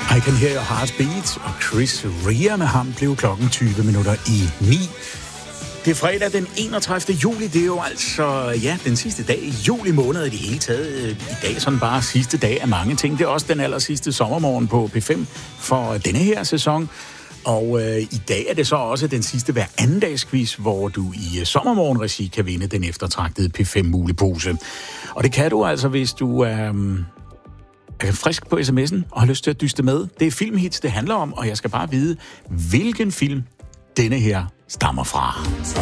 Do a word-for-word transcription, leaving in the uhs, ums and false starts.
I Can Hear Your Heart Beat, og Chris Rea med ham blev klokken tyve minutter i ni. Det er fredag den enogtredivte juli, det er jo altså, ja, den sidste dag i juli måned i det hele taget. I dag sådan bare sidste dag af mange ting. Det er også den aller sidste sommermorgen på P fem for denne her sæson. Og øh, i dag er det så også den sidste hver anden dags quiz, hvor du i øh, sommermorgenregi kan vinde den eftertragtede P fem mulepose. Og det kan du altså, hvis du er... Øh, er frisk på sms'en og har lyst til at dyste med. Det er filmhits, det handler om, og jeg skal bare vide, hvilken film denne her stammer fra.